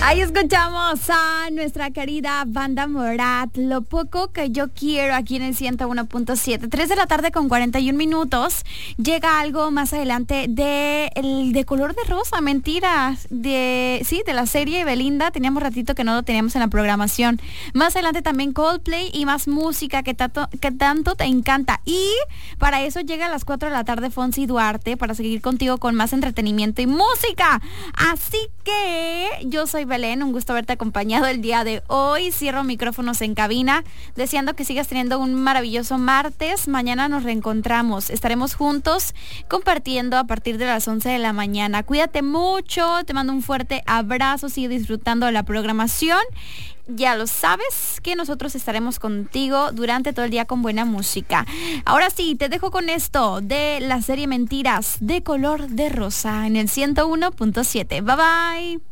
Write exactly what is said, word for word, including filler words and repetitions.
Ahí escuchamos a nuestra querida banda Morat, Lo poco que yo quiero, aquí en el ciento uno punto siete. tres de la tarde con cuarenta y un minutos. Llega algo más adelante de el de color de rosa, mentiras, de sí, de la serie Belinda. Teníamos ratito que no lo teníamos en la programación. Más adelante también Coldplay y más música que tanto, que tanto te encanta. Y para eso llega a las cuatro de la tarde Fonsi Duarte para seguir contigo con más entretenimiento y música. Así que yo soy Belén, un gusto haberte acompañado el día de hoy. Cierro micrófonos en cabina, deseando que sigas teniendo un maravilloso martes. Mañana nos reencontramos, estaremos juntos compartiendo a partir de las once de la mañana. Cuídate mucho, te mando un fuerte abrazo, sigue disfrutando de la programación. Ya lo sabes que nosotros estaremos contigo durante todo el día con buena música. Ahora sí, te dejo con esto de la serie Mentiras de color de rosa en el ciento uno punto siete. Bye bye.